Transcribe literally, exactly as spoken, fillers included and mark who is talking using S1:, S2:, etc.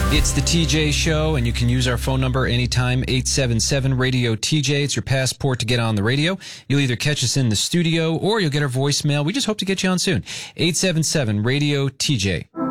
S1: It's the T J Show, and you can use our phone number anytime, eight seven seven radio T J. It's your passport to get on the radio. You'll either catch us in the studio or you'll get our voicemail. We just hope to get you on soon. eight seven seven radio T J.